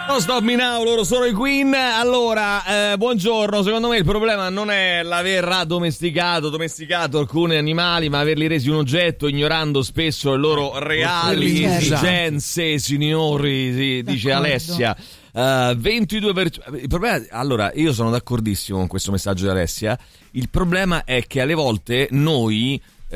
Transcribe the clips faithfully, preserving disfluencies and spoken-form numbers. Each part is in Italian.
Non Stop Me Now, loro sono i Queen. Allora, eh, buongiorno. Secondo me il problema non è l'aver addomesticato, domesticato alcuni animali, ma averli resi un oggetto, ignorando spesso le loro reali esigenze, signori, sì, dice Alessia. Uh, ventidue per cento. Il problema, allora, io sono d'accordissimo con questo messaggio di Alessia. Il problema è che alle volte noi,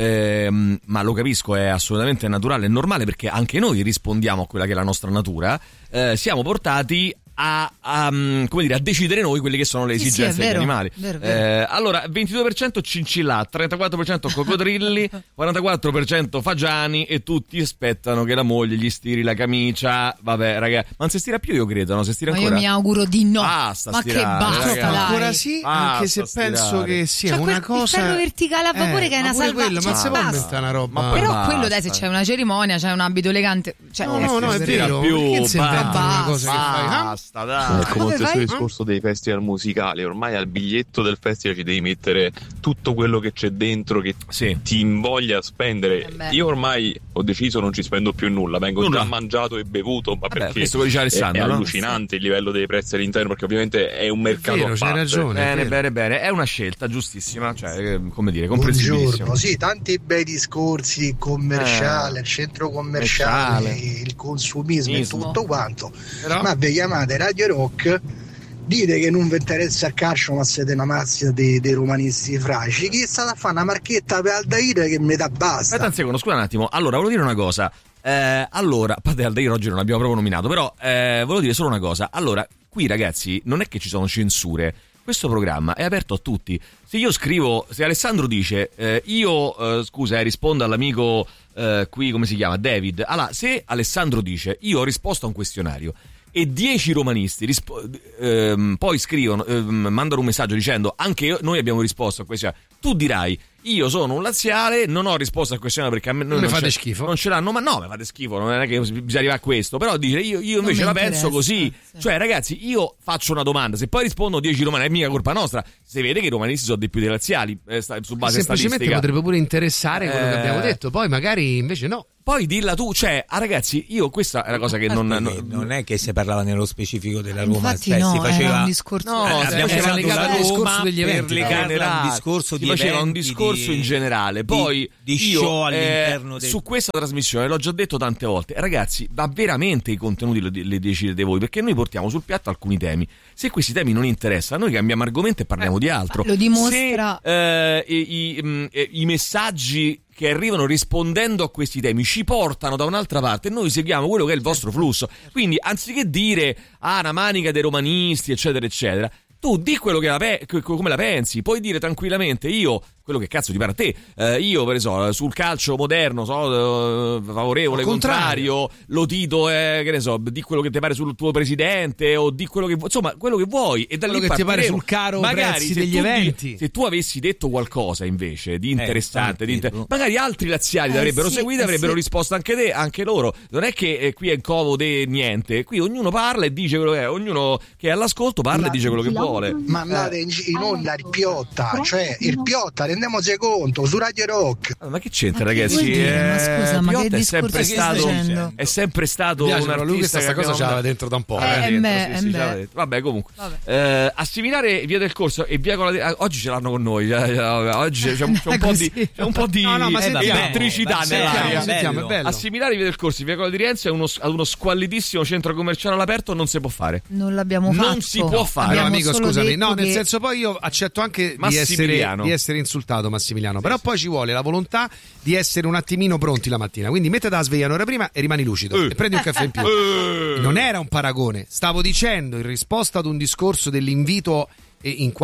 ehm, ma lo capisco, è assolutamente naturale e normale, perché anche noi rispondiamo a quella che è la nostra natura, eh, siamo portati a, a, come dire, a decidere noi quelle che sono le esigenze sì, sì, degli animali. Vero, vero. Eh, allora, ventidue per cento cincillà, trentaquattro per cento coccodrilli, quarantaquattro per cento fagiani, e tutti aspettano che la moglie gli stiri la camicia. Vabbè, raga, ma non si stira più, io credo, no? Si stira ma ancora? io mi auguro di no. Basta ma stirare, che basta, raga. dai. Ancora sì, Basta anche se stirare. penso che sia cioè, una quel, cosa. il ferro verticale a vapore eh, che è ma una pure quello, salvaggia. ma se vuoi basta. inventare una roba. Ma poi Però basta. quello, dai, se c'è una cerimonia, c'è un abito elegante, cioè, No, no, no, è stira vero. più, Perché si inventano basta. una cosa che fai? Ah? Basta, dai. Ecco, lo stesso fai? discorso dei festival musicali, ormai al biglietto del festival ci devi mettere tutto quello che c'è dentro che Sì. ti invoglia a spendere. Eh beh. Io ormai ho deciso, non ci spendo più nulla, vengo Nulla. già mangiato e bevuto, ma Vabbè, perché questo lo dice è, Alessandro, è no? allucinante il livello dei prezzi all'interno, perché ovviamente è un mercato vero, a c'hai parte. ragione. Bene, vero. bene, bene. È una scelta giustissima, cioè, eh, come dire, comprensibilissima. Buongiorno, sì, tanti bei discorsi commerciale, Eh. il centro commerciale, Commerciale. il consumismo e Ismo. tutto quanto. Però- Ma vi chiamate Radio Rock, dite che non vi interessa il calcio, ma siete una mazza dei, dei romanisti fraici. Chi sta a fare una marchetta per Aldair che mi dà basta? Aspetta un secondo, scusa un attimo. Allora, volevo dire una cosa. Eh, allora, a parte Aldair oggi non l'abbiamo proprio nominato, però eh, volevo dire solo una cosa. Allora, qui ragazzi, non è che ci sono censure. Questo programma è aperto a tutti. Se io scrivo, se Alessandro dice, eh, io, eh, scusa, eh, rispondo all'amico eh, qui, come si chiama, David. Allora, se Alessandro dice, io ho risposto a un questionario, e dieci romanisti rispo- ehm, poi scrivono, ehm, mandano un messaggio dicendo anche io, noi abbiamo risposto a questo, tu dirai io sono un laziale, non ho risposto a questo perché a me Non mi fate c'è- schifo. non ce l'hanno, ma no, mi fate schifo, non è che bisogna arrivare a questo, però dire io, io invece Non la mi penso interessa, così, sì. cioè ragazzi, io faccio una domanda, se poi rispondo dieci romani è mica colpa nostra, si vede che i romanisti sono dei più dei laziali, eh, sta- su base Semplicemente statistica. potrebbe pure interessare quello Eh. che abbiamo detto, poi magari invece no. Poi dilla tu, cioè, ah, ragazzi, io questa è la cosa che non, Perché non, non è che si parlava nello specifico della Roma, Infatti cioè, no, si era faceva un discorso. No, Eh, si abbiamo faceva usato legato la al discorso Roma degli per eventi. legarla a un discorso si di faceva un eventi, discorso di- in generale. di- Poi di io, show all'interno eh, del- su questa trasmissione l'ho già detto tante volte, ragazzi, ma veramente i contenuti li, li decidete voi, perché noi portiamo sul piatto alcuni temi. Se questi temi non interessano, noi cambiamo argomento e parliamo di altro. lo dimostra- Se eh, i, i- mh, eh, i messaggi che arrivano rispondendo a questi temi ci portano da un'altra parte e noi seguiamo quello che è il vostro flusso. Quindi anziché dire ah, una manica dei romanisti eccetera eccetera, tu di quello che la pe- come la pensi, puoi dire tranquillamente io quello che cazzo ti pare a te, eh, io per esempio sul calcio moderno so, eh, favorevole, Al contrario. contrario, lo dito eh, che ne so, di quello che ti pare sul tuo presidente o di quello che vuoi, insomma quello che vuoi, e da Quello lì che ti pare partiremo. sul caro Magari prezzi se degli tu di- eventi. se tu avessi detto qualcosa invece di interessante, infatti, di inter- boh. magari altri laziali Eh, ti avrebbero sì, seguito e eh, avrebbero sì. risposto anche te, anche loro. Non è che eh, qui è incomodo e niente, qui ognuno parla e dice quello che è, ognuno che è all'ascolto parla e dice quello che vuole. Mandate in, in onda il Piotta, cioè il Piotta, rendiamoci conto, su Radio Rock. Ma che c'entra, Ma che ragazzi? vuol dire? Ma scusa, ma Piotta che è sempre discorso stai stato facendo? è sempre stato Mi piace, un però artista lui questa che sta cosa abbiamo- ce l'aveva dentro da un po'. Eh, eh. eh, dentro, beh, sì, eh, sì, beh. ce l'aveva dentro. Vabbè, comunque. Vabbè. Eh, assimilare via del corso e via con la oggi ce l'hanno con noi. eh, eh, oggi c'è un, c'è un po' di c'è un po' di No, no, ma eh, sentiamo, elettricità ma nell'aria. sentiamo, Sentiamo, è bello. Assimilare via del corso e via con la di Rienzo è uno, ad uno squallidissimo centro commerciale all'aperto, non si può fare. Non l'abbiamo Non fatto. si può fare. Allora, Abbiamo amico, solo scusami, detto no, nel che- senso poi io accetto anche di essere, Massimiliano. di essere insultato, Massimiliano, però poi ci vuole la volontà di essere un attimino pronti la mattina, quindi mettete la sveglia un'ora prima e rimani lucido Eh. e prendi un caffè in più. Eh. Non era un paragone, stavo dicendo in risposta ad un discorso dell'invito eh, in